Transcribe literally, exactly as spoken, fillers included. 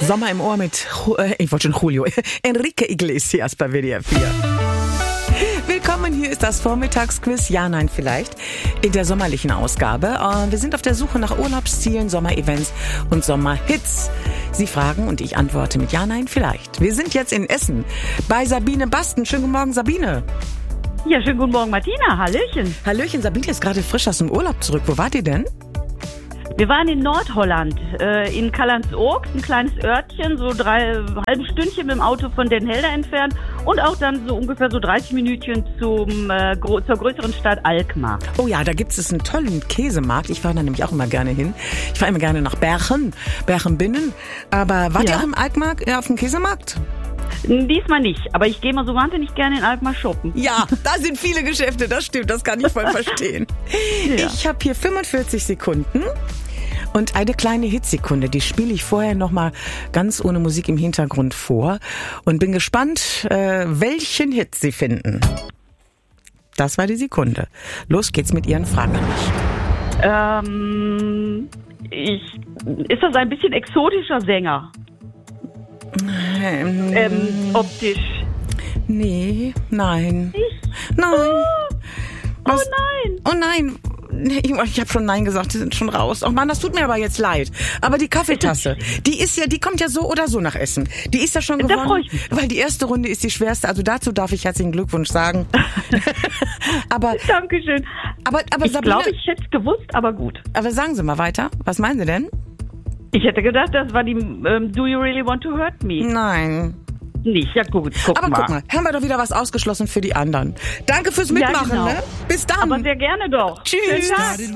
Sommer im Ohr mit, äh, ich wollte schon Julio, Enrique Iglesias bei W D R vier. Willkommen, hier ist das Vormittagsquiz, ja, nein, vielleicht, in der sommerlichen Ausgabe. Wir sind auf der Suche nach Urlaubszielen, Sommerevents und Sommerhits. Sie fragen und ich antworte mit ja, nein, vielleicht. Wir sind jetzt in Essen bei Sabine Basten. Schönen guten Morgen, Sabine. Ja, schönen guten Morgen, Martina. Hallöchen. Hallöchen, Sabine ist gerade frisch aus dem Urlaub zurück. Wo wart ihr denn? Wir waren in Nordholland, äh, in Callantsoog, ein kleines Örtchen, so drei halben Stündchen mit dem Auto von Den Helder entfernt und auch dann so ungefähr so dreißig Minütchen zum, äh, gro- zur größeren Stadt Alkmaar. Oh ja, da gibt es einen tollen Käsemarkt. Ich fahre da nämlich auch immer gerne hin. Ich fahre immer gerne nach Berchen, Berchenbinnen. Aber wart Ja. ihr auch im Alkmaar äh, auf dem Käsemarkt? Diesmal nicht, aber ich gehe mal so wahnsinnig gerne in Alkmaar shoppen. Ja, da sind viele Geschäfte, das stimmt, das kann ich voll verstehen. Ja. Ich habe hier fünfundvierzig Sekunden und eine kleine Hitsekunde, die spiele ich vorher nochmal ganz ohne Musik im Hintergrund vor und bin gespannt, äh, welchen Hit Sie finden. Das war die Sekunde. Los geht's mit Ihren Fragen an mich. Ähm, ich, ist das ein bisschen exotischer Sänger? Ähm, Ähm, optisch. nee, nein. Nicht? Nein. Oh Was? nein! Oh nein. Nee, Ich, ich habe schon Nein gesagt, die sind schon raus. Oh Mann, das tut mir aber jetzt leid. Aber die Kaffeetasse, die ist ja, die kommt ja so oder so nach Essen. Die ist ja schon Da freu gewonnen, ich mich. weil die erste Runde ist die schwerste. Also dazu darf ich herzlichen Glückwunsch sagen. aber, Dankeschön. aber, aber Ich Sabine, glaube, ich hätte es gewusst, aber gut. aber sagen Sie mal weiter. Was meinen Sie denn? Ich hätte gedacht, das war die ähm, Do You Really Want to Hurt Me? Nein. Nicht, ja gut, guck Aber mal. guck mal, haben wir doch wieder was ausgeschlossen für die anderen. Danke fürs Mitmachen, genau. ne? Bis dann. Aber sehr gerne doch. Tschüss. Schönen Tag.